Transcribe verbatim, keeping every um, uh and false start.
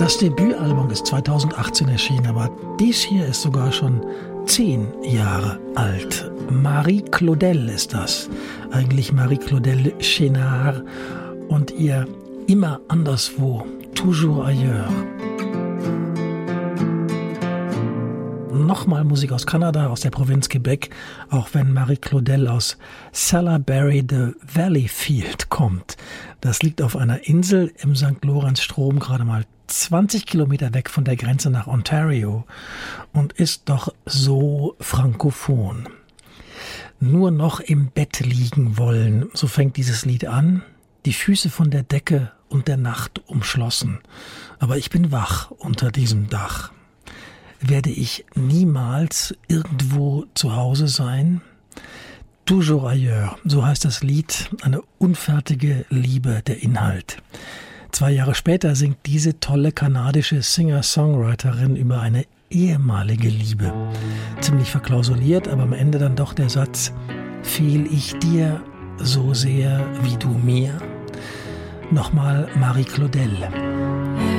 Das Debütalbum ist zweitausendachtzehn erschienen, aber dies hier ist sogar schon zehn Jahre alt. Marie Claudel ist das. Eigentlich Marie Claudel Chénard und ihr Immer anderswo, toujours ailleurs. Nochmal Musik aus Kanada, aus der Provinz Quebec, auch wenn Marie Claudel aus Salaberry de Valleyfield kommt. Das liegt auf einer Insel im Sankt Lorenz-Strom, gerade mal zwanzig Kilometer weg von der Grenze nach Ontario und ist doch so frankophon. Nur noch im Bett liegen wollen, so fängt dieses Lied an. Die Füße von der Decke und der Nacht umschlossen. Aber ich bin wach unter diesem Dach. Werde ich niemals irgendwo zu Hause sein? Toujours ailleurs, so heißt das Lied, eine unfertige Liebe, der Inhalt. Zwei Jahre später singt diese tolle kanadische Singer-Songwriterin über eine ehemalige Liebe. Ziemlich verklausuliert, aber am Ende dann doch der Satz: Fehl ich dir so sehr wie du mir? Nochmal Marie Claudel.